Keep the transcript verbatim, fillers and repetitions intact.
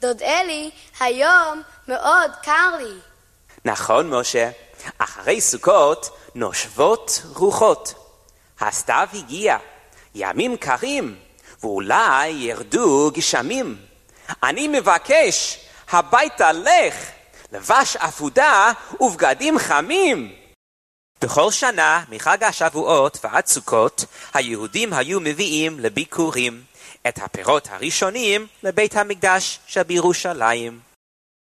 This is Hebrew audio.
דוד אלי, היום מאוד קר לי. נכון, משה. אחרי סוכות נושבות רוחות. הסתיו הגיע, ימים קרים, ואולי ירדו גשמים. אני מבקש, הביתה לך, לבש אפודה ובגדים חמים. בכל שנה, מחג השבועות ועד סוכות, היהודים היו מביאים לביקורים את הפירות הראשונים לבית המקדש שבירושלים.